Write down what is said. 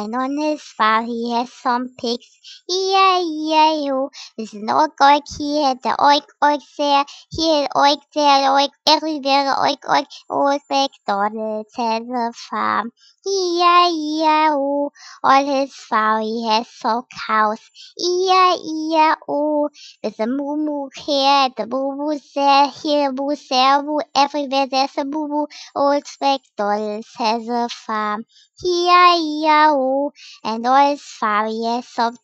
and on his farm he has some pigs. E-I-E-I-O. There's an oink here, the oink there, here oink there, oink everywhere, oink. Old MacDonald has a farm. E-I-E-I-O. On his farm he has some cows. E-I-E-I-O. There's a moo here, the moo there, here moo there, moo everywhere. There's a moo. Old MacDonald has a farm. E-I-E-I-O. And all his farm he has some